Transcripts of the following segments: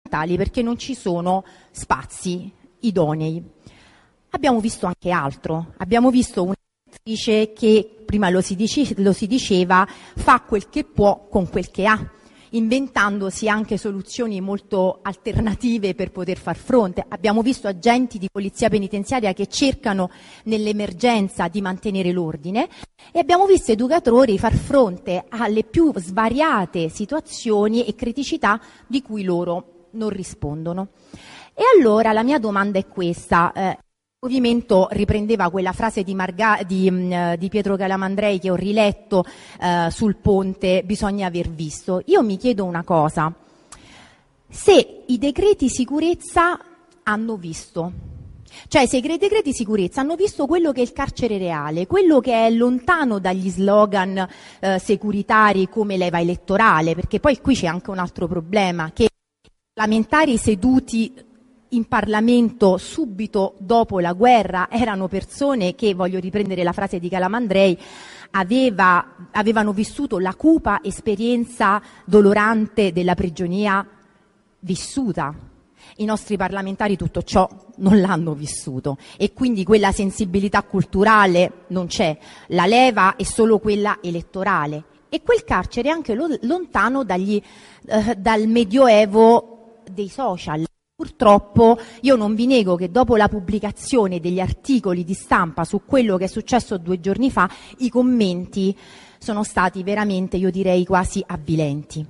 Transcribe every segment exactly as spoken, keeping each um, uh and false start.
perché non ci sono spazi idonei. Abbiamo visto anche altro, abbiamo visto un'attrice che, prima lo si, dice, lo si diceva, fa quel che può con quel che ha, inventandosi anche soluzioni molto alternative per poter far fronte. Abbiamo visto agenti di polizia penitenziaria che cercano nell'emergenza di mantenere l'ordine e abbiamo visto educatori far fronte alle più svariate situazioni e criticità di cui loro non rispondono. E allora la mia domanda è questa. Eh, Il movimento riprendeva quella frase di, Marga, di, mh, di Pietro Calamandrei che ho riletto eh, sul ponte, bisogna aver visto. Io mi chiedo una cosa, se i decreti sicurezza hanno visto, cioè se i decreti sicurezza hanno visto quello che è il carcere reale, quello che è lontano dagli slogan eh, securitari come leva elettorale, perché poi qui c'è anche un altro problema, che i parlamentari seduti in Parlamento subito dopo la guerra erano persone che, voglio riprendere la frase di Calamandrei, aveva, avevano vissuto la cupa esperienza dolorante della prigionia vissuta. I nostri parlamentari tutto ciò non l'hanno vissuto e quindi quella sensibilità culturale non c'è, la leva è solo quella elettorale e quel carcere è anche lo, lontano dagli, eh, dal medioevo dei social. Purtroppo io non vi nego che dopo la pubblicazione degli articoli di stampa su quello che è successo due giorni fa, i commenti sono stati veramente, io direi, quasi avvilenti.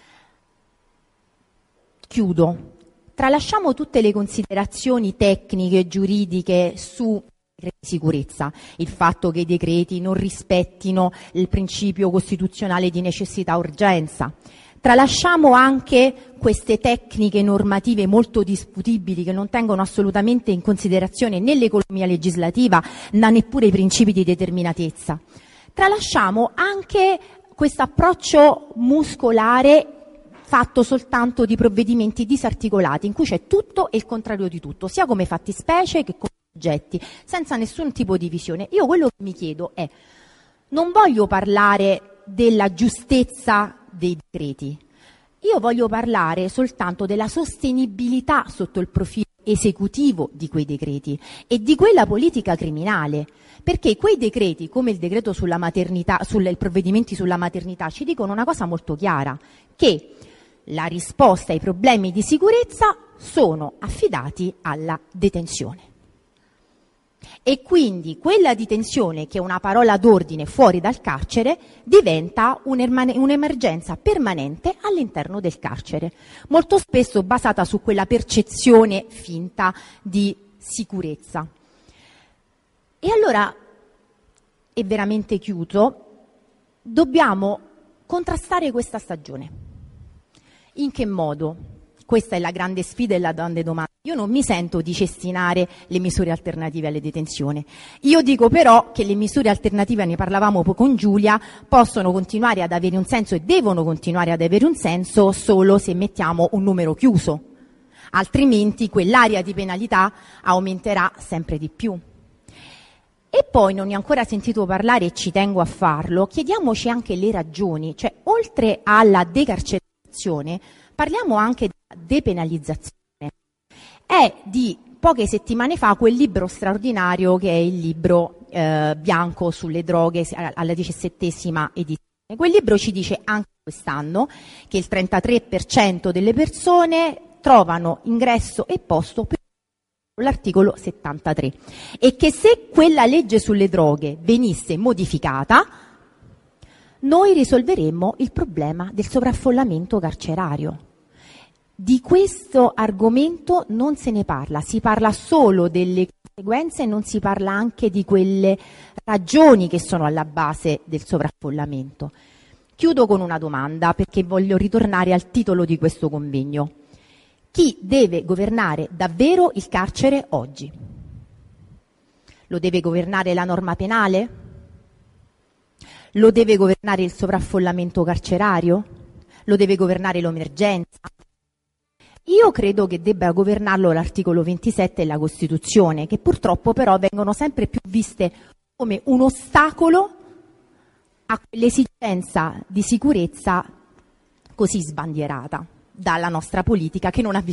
Chiudo. Tralasciamo tutte le considerazioni tecniche e giuridiche su decreti di sicurezza, il fatto che i decreti non rispettino il principio costituzionale di necessità e urgenza. Tralasciamo anche queste tecniche normative molto discutibili che non tengono assolutamente in considerazione né l'economia legislativa né neppure i principi di determinatezza. Tralasciamo anche questo approccio muscolare fatto soltanto di provvedimenti disarticolati in cui c'è tutto e il contrario di tutto, sia come fattispecie che come oggetti, senza nessun tipo di visione. Io quello che mi chiedo è, non voglio parlare della giustezza dei decreti. Io voglio parlare soltanto della sostenibilità sotto il profilo esecutivo di quei decreti e di quella politica criminale, perché quei decreti, come il decreto sulla maternità, sui provvedimenti sulla maternità, ci dicono una cosa molto chiara, che la risposta ai problemi di sicurezza sono affidati alla detenzione. E quindi quella detenzione, che è una parola d'ordine fuori dal carcere, diventa un'emergenza permanente all'interno del carcere, molto spesso basata su quella percezione finta di sicurezza. E allora, e veramente chiudo, dobbiamo contrastare questa stagione. In che modo? Questa è la grande sfida e la grande domanda. Io non mi sento di cestinare le misure alternative alle detenzioni. Io dico però che le misure alternative, ne parlavamo con Giulia, possono continuare ad avere un senso e devono continuare ad avere un senso solo se mettiamo un numero chiuso. Altrimenti quell'area di penalità aumenterà sempre di più. E poi non ne ho ancora sentito parlare e ci tengo a farlo, chiediamoci anche le ragioni, cioè oltre alla decarcerazione parliamo anche di depenalizzazione. È di poche settimane fa quel libro straordinario che è il libro eh, bianco sulle droghe alla diciassettesima edizione. Quel libro ci dice anche quest'anno che il trentatré per cento delle persone trovano ingresso e posto per l'articolo settantatré e che se quella legge sulle droghe venisse modificata noi risolveremmo il problema del sovraffollamento carcerario. Di questo argomento non se ne parla, si parla solo delle conseguenze e non si parla anche di quelle ragioni che sono alla base del sovraffollamento. Chiudo con una domanda perché voglio ritornare al titolo di questo convegno. Chi deve governare davvero il carcere oggi? Lo deve governare la norma penale? Lo deve governare il sovraffollamento carcerario? Lo deve governare l'emergenza? Io credo che debba governarlo l'articolo ventisette della Costituzione, che purtroppo però vengono sempre più viste come un ostacolo a quell'esigenza di sicurezza così sbandierata dalla nostra politica, che non ha